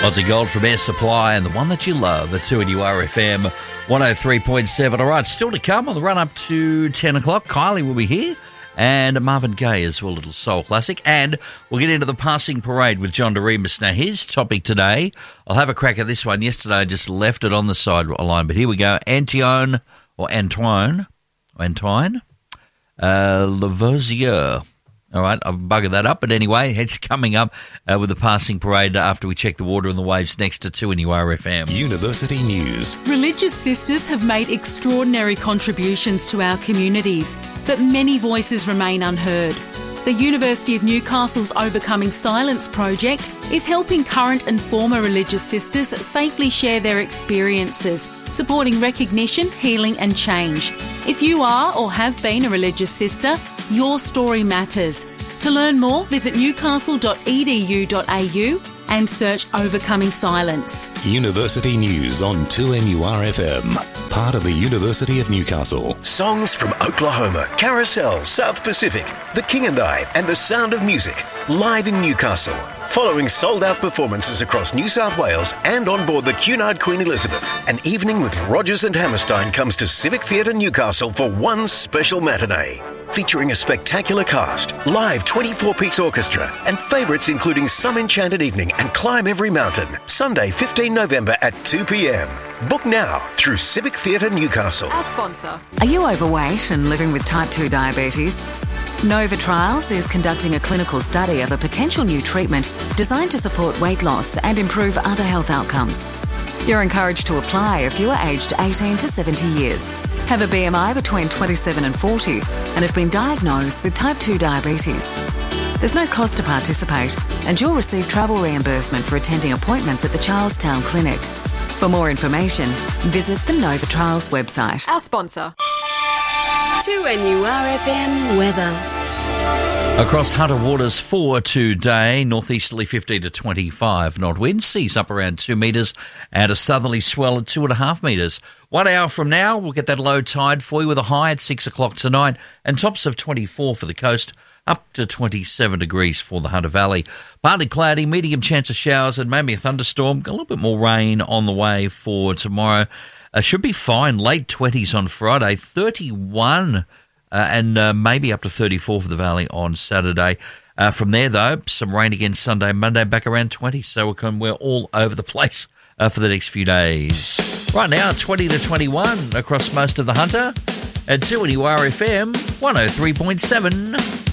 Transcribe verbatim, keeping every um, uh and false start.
Aussie Gold from Air Supply and the one that you love at two N U R F M one oh three point seven. All right, still to come on the run up to ten o'clock. Kylie will be here and Marvin Gaye as well, a little soul classic. And we'll get into the passing parade with John DeRemus. Now, his topic today, I'll have a crack at this one. Yesterday I just left it on the sideline, but here we go. Antoine, or Antoine, Antoine uh, Lavoisier. All right, I've buggered that up. But anyway, it's coming up uh, with the passing parade after we check the water and the waves next to two N U R F M. University News. Religious sisters have made extraordinary contributions to our communities, but many voices remain unheard. The University of Newcastle's Overcoming Silence project is helping current and former religious sisters safely share their experiences, supporting recognition, healing and change. If you are or have been a religious sister, your story matters. To learn more, visit newcastle dot e d u dot a u and search Overcoming Silence. University News on two N U R F M, part of the University of Newcastle. Songs from Oklahoma, Carousel, South Pacific, The King and I, and The Sound of Music, live in Newcastle. Following sold-out performances across New South Wales and on board the Cunard Queen Elizabeth, an evening with Rogers and Hammerstein comes to Civic Theatre Newcastle for one special matinee. Featuring a spectacular cast, live twenty-four piece orchestra, and favourites including Some Enchanted Evening and Climb Every Mountain. Sunday, fifteenth November at two p.m. Book now through Civic Theatre Newcastle. Our sponsor. Are you overweight and living with type two diabetes? Nova Trials is conducting a clinical study of a potential new treatment designed to support weight loss and improve other health outcomes. You're encouraged to apply if you are aged eighteen to seventy years, have a B M I between twenty-seven and forty, and have been diagnosed with type two diabetes. There's no cost to participate, and you'll receive travel reimbursement for attending appointments at the Charlestown Clinic. For more information, visit the Nova Trials website. Our sponsor. two N U R F M weather. Across Hunter Waters for today, northeasterly fifteen to twenty-five knot winds, seas up around two metres, and a southerly swell at two and a half metres. One hour from now, we'll get that low tide for you with a high at six o'clock tonight, and tops of twenty-four for the coast, up to twenty-seven degrees for the Hunter Valley. Partly cloudy, medium chance of showers, and maybe a thunderstorm. A little bit more rain on the way for tomorrow. Uh, should be fine, late twenties on Friday, thirty-one Uh, and uh, maybe up to thirty-four for the Valley on Saturday. Uh, from there, though, some rain again Sunday, Monday, back around twenty. So we can, we're all over the place uh, for the next few days. Right now, twenty to twenty-one across most of the Hunter at two N U R F M one oh three point seven.